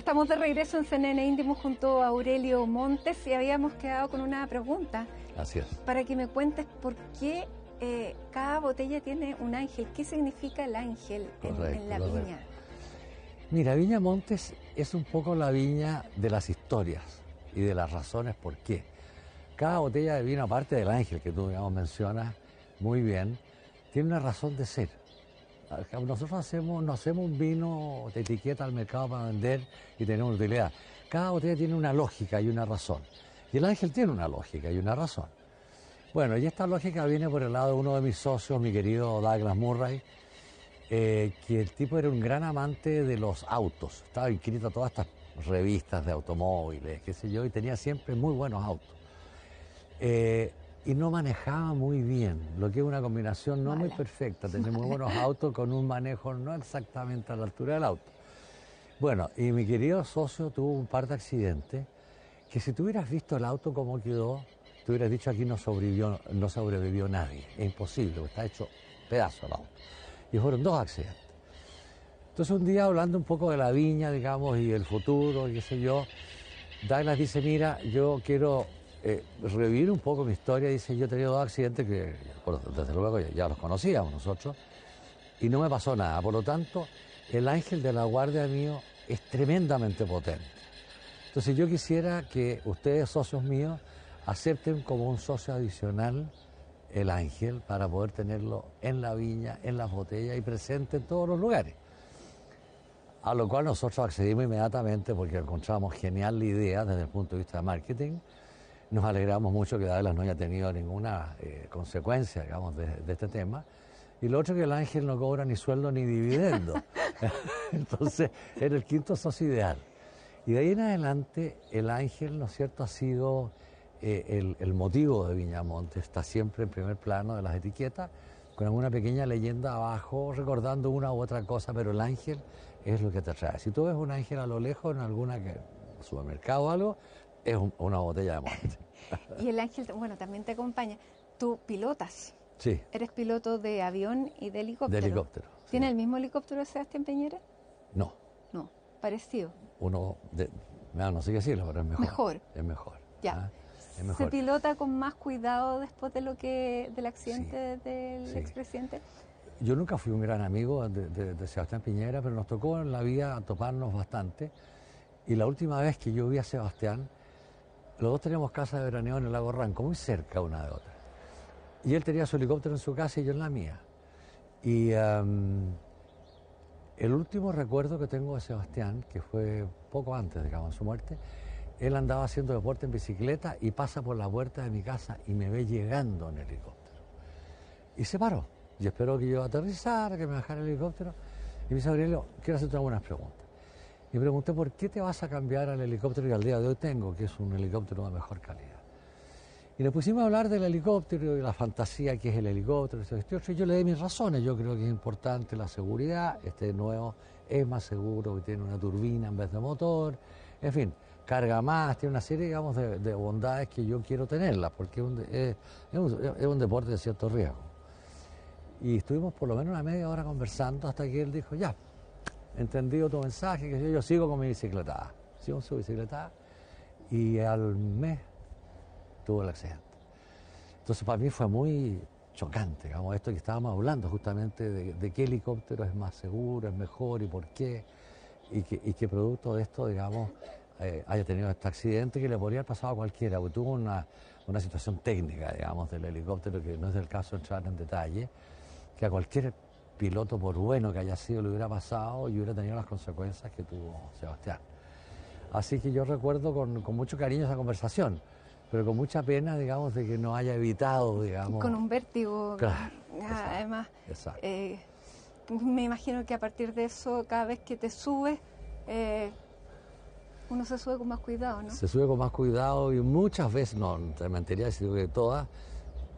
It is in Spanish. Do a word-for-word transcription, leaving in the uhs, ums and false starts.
estamos de regreso en C N N Íntimo junto a Aurelio Montes y habíamos quedado con una pregunta. Así es. Para que me cuentes por qué eh, cada botella tiene un ángel. ¿Qué significa el ángel en, Correcto, en la correcto. viña? Mira, Viña Montes es un poco la viña de las historias y de las razones por qué. Cada botella de vino, aparte del ángel que tú, digamos, mencionas muy bien, tiene una razón de ser. Nosotros hacemos, no hacemos un vino de etiqueta al mercado para vender y tenemos utilidad. Cada botella tiene una lógica y una razón. Y el ángel tiene una lógica y una razón. Bueno, y esta lógica viene por el lado de uno de mis socios, mi querido Douglas Murray, eh, que el tipo era un gran amante de los autos. Estaba inscrito a todas estas revistas de automóviles, qué sé yo, y tenía siempre muy buenos autos. Eh, y no manejaba muy bien, lo que es una combinación no Mala. muy perfecta, tener muy buenos autos con un manejo no exactamente a la altura del auto. Bueno, y mi querido socio tuvo un par de accidentes que si tú hubieras visto el auto como quedó, te hubieras dicho aquí no sobrevivió, no sobrevivió nadie. Es imposible, está hecho pedazo el auto. Y fueron dos accidentes. Entonces un día hablando un poco de la viña, digamos, y el futuro, y qué sé yo, Douglas dice, mira, yo quiero eh, revivir un poco mi historia. Dice, yo he tenido dos accidentes que, bueno, desde luego ya, ya los conocíamos nosotros, y no me pasó nada. Por lo tanto, el ángel de la guardia mío es tremendamente potente. Entonces yo quisiera que ustedes, socios míos, acepten como un socio adicional el ángel para poder tenerlo en la viña, en las botellas y presente en todos los lugares. A lo cual nosotros accedimos inmediatamente porque encontramos genial la idea desde el punto de vista de marketing. Nos alegramos mucho que Douglas no haya tenido ninguna eh, consecuencia, digamos, de, de este tema. Y lo otro que el ángel no cobra ni sueldo ni dividendo. Entonces, era el quinto socio ideal. Y de ahí en adelante, el ángel, ¿no es cierto?, ha sido eh, el, el motivo de Viña Montes. Está siempre en primer plano de las etiquetas, con alguna pequeña leyenda abajo, recordando una u otra cosa, pero el ángel es lo que te atrae. Si tú ves un ángel a lo lejos en alguna que, supermercado o algo, es un, una botella de Montes. Y el ángel, bueno, también te acompaña. Tú pilotas. Sí. Eres piloto de avión y de helicóptero. De helicóptero. ¿Tiene sí. el mismo helicóptero de Sebastián Piñera? No. No, parecido. De, no, no sé qué decirlo, pero es mejor. Mejor. Es mejor. Ya. ¿Ah? Es mejor. ¿Se pilota con más cuidado después de lo que del accidente Sí, del sí. expresidente? Yo nunca fui un gran amigo de, de, de Sebastián Piñera, pero nos tocó en la vida toparnos bastante. Y la última vez que yo vi a Sebastián, los dos teníamos casa de veraneo en el lago Ranco, muy cerca una de otra. Y él tenía su helicóptero en su casa y yo en la mía. Y um, el último recuerdo que tengo de Sebastián, que fue poco antes, digamos, de su muerte, él andaba haciendo deporte en bicicleta y pasa por la puerta de mi casa y me ve llegando en helicóptero. Y se paró. Y esperó que yo aterrizara, que me bajara el helicóptero. Y me dice, Aurelio, quiero hacerte algunas preguntas. Y pregunté, ¿por qué te vas a cambiar al helicóptero que al día de hoy tengo, que es un helicóptero de mejor calidad? Y le pusimos a hablar del helicóptero y la fantasía que es el helicóptero. Y yo le di mis razones. Yo creo que es importante la seguridad. Este nuevo es más seguro, que tiene una turbina en vez de motor. En fin, carga más, tiene una serie, digamos, de, de bondades que yo quiero tenerlas, porque es un, es, es, un, es un deporte de cierto riesgo. Y estuvimos por lo menos una media hora conversando hasta que él dijo, ya, entendido tu mensaje, que yo, yo sigo con mi bicicleta. Sigo con su bicicleta y al mes tuvo el accidente. Entonces para mí fue muy chocante, digamos, esto que estábamos hablando justamente de, de qué helicóptero es más seguro, es mejor y por qué, y que, y que producto de esto, digamos, eh, haya tenido este accidente que le podría haber pasado a cualquiera, porque tuvo una, una situación técnica, digamos, del helicóptero, que no es del caso entrar en detalle, que a cualquier piloto, por bueno que haya sido, le hubiera pasado y hubiera tenido las consecuencias que tuvo Sebastián. Así que yo recuerdo con, con mucho cariño esa conversación, pero con mucha pena, digamos, de que no haya evitado, digamos... Con un vértigo. Claro. Además, exacto. Eh, me imagino que a partir de eso, cada vez que te subes, eh, uno se sube con más cuidado, ¿no? Se sube con más cuidado y muchas veces, no te mentiría decir que todas,